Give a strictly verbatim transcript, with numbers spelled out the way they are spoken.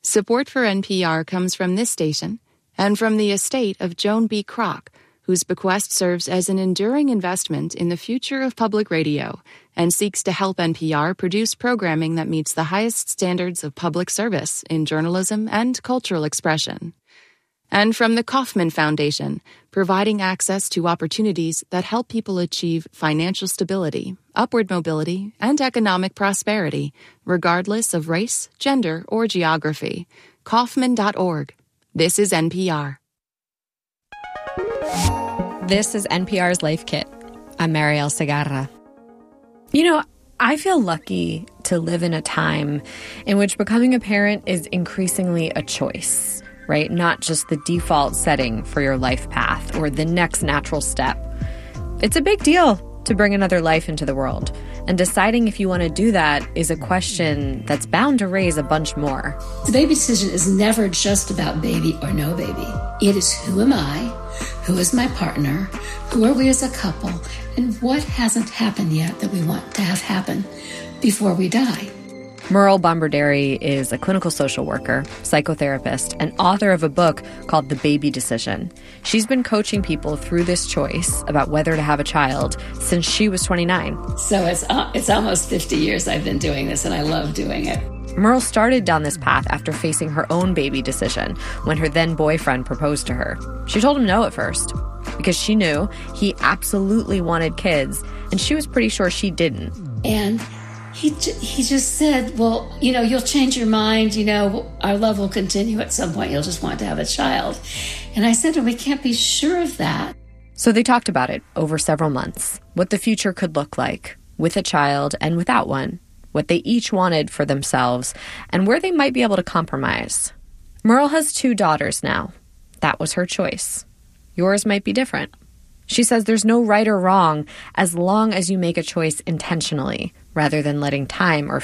Support for N P R comes from this station and from the estate of Joan B. Kroc, whose bequest serves as an enduring investment in the future of public radio and seeks to help N P R produce programming that meets the highest standards of public service in journalism and cultural expression. And from the Kauffman Foundation, providing access to opportunities that help people achieve financial stability, upward mobility, and economic prosperity, regardless of race, gender, or geography. Kauffman dot org. This is N P R. This is N P R's Life Kit. I'm Marielle Segarra. You know, I feel lucky to live in a time in which becoming a parent is increasingly a choice, right? Not just the default setting for your life path or the next natural step. It's a big deal to bring another life into the world, and deciding if you want to do that is a question that's bound to raise a bunch more. The baby decision is never just about baby or no baby. It is who am I, who is my partner, who are we as a couple, and what hasn't happened yet that we want to have happen before we die. Myrl Bombarderi is a clinical social worker, psychotherapist, and author of a book called The Baby Decision. She's been coaching people through this choice about whether to have a child since she was twenty-nine. So it's uh, it's almost fifty years I've been doing this, and I love doing it. Myrl started down this path after facing her own baby decision when her then boyfriend proposed to her. She told him no at first because she knew he absolutely wanted kids, and she was pretty sure she didn't. And He he just said, well, you know, you'll change your mind. You know, our love will continue at some point. You'll just want to have a child. And I said to him, we can't be sure of that. So they talked about it over several months, what the future could look like with a child and without one, what they each wanted for themselves, and where they might be able to compromise. Myrl has two daughters now. That was her choice. Yours might be different. She says there's no right or wrong as long as you make a choice intentionally rather than letting time or